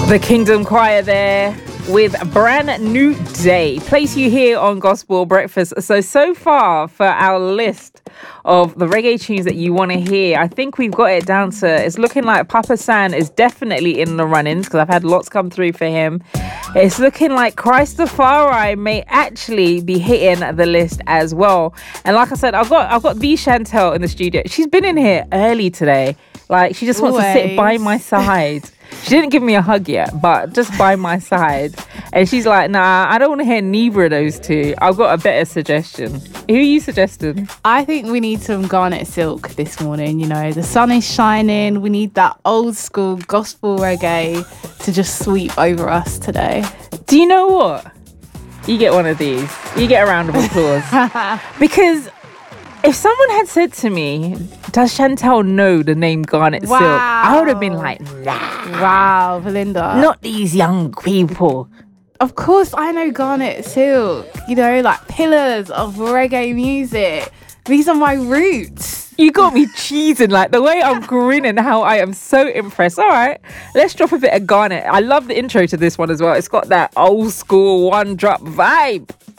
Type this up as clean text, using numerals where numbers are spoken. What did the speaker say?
The Kingdom Choir there with a brand new day. Place you here on Gospel Breakfast. So far for our list of the reggae tunes that you want to hear, I think we've got it down to, it's looking like Papa San is definitely in the run-ins because I've had lots come through for him. It's looking like Christafari may actually be hitting the list as well. And like I said, I've got the Chantel in the studio. She's been in here early today. Like, she just wants to sit by my side. She didn't give me a hug yet, but just by my side. And she's like, nah, I don't want to hear neither of those two. I've got a better suggestion. Who are you suggesting? I think we need some Garnet Silk this morning. You know, the sun is shining. We need that old school gospel reggae to just sweep over us today. Do you know what? You get one of these. You get a round of applause. Because if someone had said to me, does Chantel know the name Garnet Silk? I would have been like, nah. Wow, Belinda. Not these young people. Of course, I know Garnet Silk. You know, like pillars of reggae music. These are my roots. You got me cheesing, like the way I'm grinning, how I am so impressed. All right, let's drop a bit of Garnet. I love the intro to this one as well. It's got that old school one drop vibe.